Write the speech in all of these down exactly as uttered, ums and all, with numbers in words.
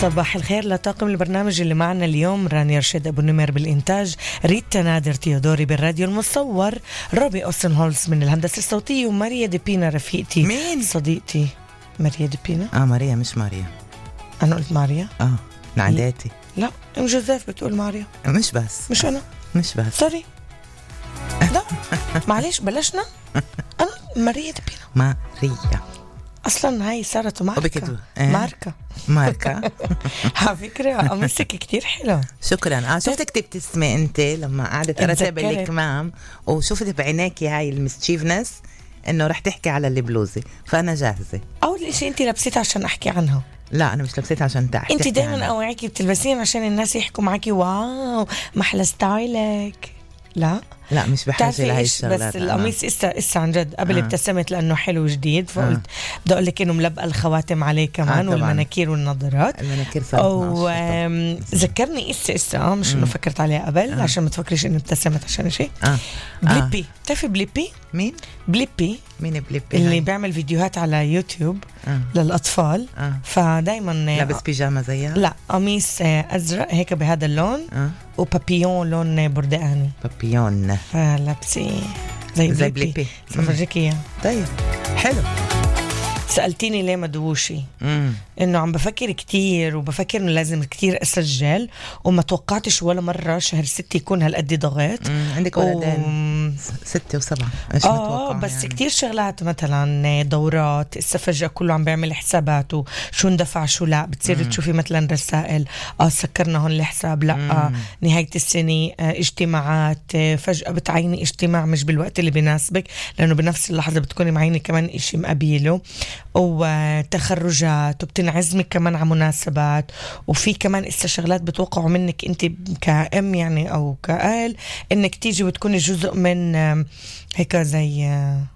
صباح الخير لطاقم البرنامج اللي معنا اليوم: رانيا رشيد أبو نمر بالإنتاج، ريتا نادر تيودوري بالراديو المصور، روبي أوسن هولز من الهندسة الصوتية، وماريا دي بينا رفيقتي. مين؟ صديقتي ماريا دي بينا. اه ماريا مش ماريا. أنا قلت ماريا؟ اه نعداتي. لا ام جوزيف بتقول ماريا. مش بس مش أنا. مش بس سوري. لا معليش بلشنا. أنا ماريا دي بينا. ماريا أصلاً هاي صارت ماركة. اه؟ ماركة ماركة. على فكرة قميصك كتير حلو. شكرا. اه شفتك تبتسمي انت لما قعدت ارتب الكمام وشفت بعينيكي هاي المسشيفنس انه رح تحكي على البلوزة، فانا جاهزة. اول شيء انت لبستها عشان احكي عنها. لا انا مش لبستها عشان تحكي. انت دائما اوعيكي بتلبسين عشان الناس يحكوا معاكي واو محلى ستايلك. لا لا مش بحاجة لهي الشغلات. بس القميص اسا اسا عن جد قبل آه. ابتسمت لانه حلو جديد، فقلت آه. بدي اقول لك انه ملبقى الخواتم عليه كمان. آه والمناكير والنظارات. المناكير صارت ذكرني اسا اسا مش انه فكرت عليها قبل. آه. عشان ما تفكريش انه ابتسمت عشان شيء. آه. بليبي. بتعرفي بليبي؟ مين؟ بليبي. مين بليبي؟ اللي هاي. بيعمل فيديوهات على يوتيوب آه. للأطفال. آه. فدايما لابس بيجامة زيها؟ لا قميص أزرق هيك بهذا اللون. آه. وبابيون لون بردقاني. بابيون. فلابسي زي, زي بليبي. بليبي. سأفرجيك إياه. طيب حلو. سألتيني ليه مدووشي؟ امم إنه عم بفكر كتير وبفكر إنه لازم كتير أسجل، وما توقعتش ولا مرة شهر ستة يكون هالقد ضغط. عندك ولدين و... ستة وسبعة. إيش آه متوقع بس يعني؟ كتير شغلات مثلا دورات هسه فجأة كله عم بيعمل حسابات وشو اندفع شو لا. بتصير مم. تشوفي مثلا رسائل اه سكرنا هون الحساب لا. آه نهاية السنة آه اجتماعات آه فجأة بتعيني اجتماع مش بالوقت اللي بيناسبك لأنه بنفس اللحظة بتكوني معيني كمان اشي مقابيله، وتخرجات وبتنعزمك كمان على مناسبات. وفي كمان إسا شغلات بتوقعوا منك انت كأم يعني او كأهل انك تيجي وتكوني جزء من هيك زي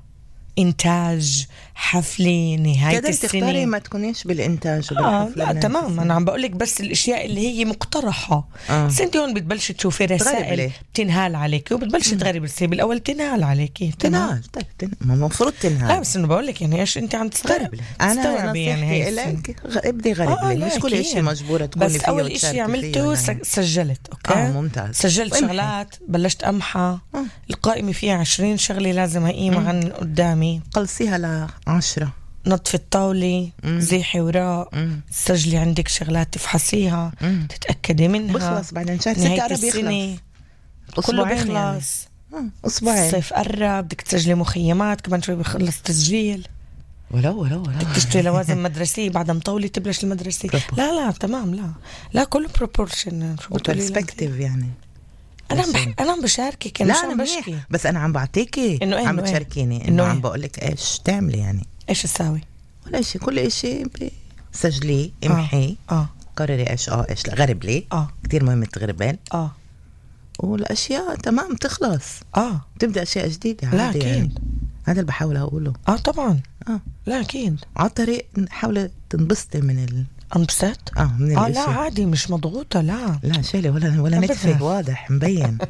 إنتاج حفلة نهاية السنة. تختاري ما تكونيش بالإنتاج وبالحفلة. آه لا تمام. أنا عم بقولك بس الأشياء اللي هي مقترحة. آه. بس أنت هون بتبلش تشوفي رسائل بتنهال عليك وبتبلش تغيري بالسي بالأول تنهال عليك. تنهال. طيب تن... ما المفروض تنهال. لا بس إنه بقولك يعني إيش أنت عم تستغرب. أنا نصيحتي لك ابدي غريب آه لي. مش كل إشي مجبورة تكوني فيه. بس أول إشي عملته سجلت. أوكي آه ممتاز. سجلت شغلات بلشت أمحى. آه. القائمة فيها عشرين شغلة لازم أقيمها عن قدامي. قلصيها لعشرة. نطفي الطاولة. مم. زيحي وراء. مم. سجلي عندك شغلات تفحصيها. مم. تتأكدي منها. بخلص بعدين شهر ستة قرب يخلص. كله بيخلص. يعني. أسبوعين. الصيف قرب بدك تسجلي مخيمات كمان شوي بيخلص تسجيل. ولو ولو ولو بدك تشتري لوازم مدرسية بعد مطولة تبلش المدرسة. لا لا تمام. لا لا كله بروبورشن وبرسبكتيف يعني. أنا عم بح... أنا عم بشاركك. أنا لا مش عم بشكي بس أنا عم بعطيكي إنه عم بتشاركيني إنه عم بقولك إيش تعملي يعني. إيش تساوي؟ ولا شيء. كل إشي سجلي امحي. آه. آه. قرري إيش آه إيش لا غرب لي. آه. كتير مهم تغربين. آه. والأشياء تمام تخلص. آه. تبدأ أشياء جديدة. لا أكيد يعني. هذا اللي بحاول أقوله. آه طبعا. آه. لا أكيد. على طريق حاولي تنبسطي من ال انبسط. اه من اه لا عادي مش مضغوطة. لا لا شيلي ولا ولا نكفي واضح مبين.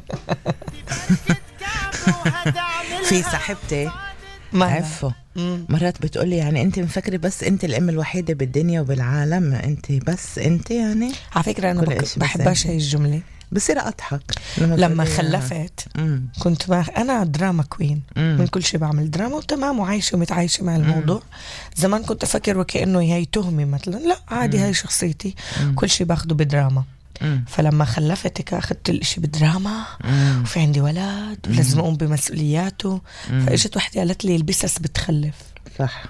في صاحبتي عفوا مرات بتقولي يعني انت مفكرة بس انت الام الوحيدة بالدنيا وبالعالم، انت بس انت يعني. على فكرة انا بحبهاش هاي الجملة. بصير اضحك لما, لما خلفت. مم. كنت ما انا دراما كوين. مم. من كل شيء بعمل دراما وتمام وعايشه ومتعايشه مع الموضوع. مم. زمان كنت افكر وكانه هي تهمي مثلا. لا عادي. مم. هاي شخصيتي. مم. كل شيء باخده بدراما. مم. فلما خلفتك اخذت الاشي بدراما. مم. وفي عندي ولد ولازم اقوم بمسؤولياته. مم. فاجت وحده قالت لي البسس بتخلف. صح.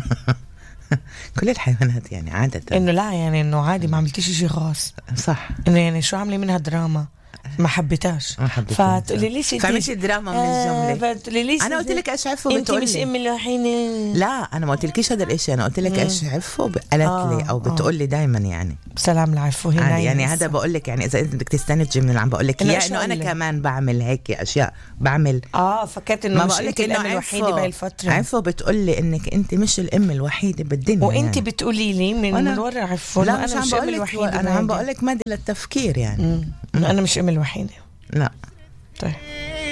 كل الحيوانات يعني عادة انه لا يعني انه عادي ما عملتيش شيء خاص. صح. انه يعني شو عامله منها دراما ما حبيتاش. ما حبيتاش. فتقولي ليش انت فمش الدراما من الجمله. فتقولي ليش انا قلت لك ايش عفوا انت مش ام الوحيده. لا انا ما قلتلكيش هذا الاشي. انا قلت لك ايش عفوا قالت آه لي او بتقول لي دائما يعني سلام العفو هنا يعني هذا بقول لك يعني اذا انت بدك تستنتجي من اللي عم بقول لك اياه انه انا كمان بعمل هيك اشياء بعمل. اه فكرت انه مش انت الام الوحيده بهاي الفتره. عفوا بتقول لي انك انت مش الام الوحيده بالدنيا وانت يعني. بتقولي لي من من ورا عفوا. لا انا مش ام الوحيده. انا عم بقول لك مادة للتفكير يعني. مم. انا مش ام الوحيده. لا طيب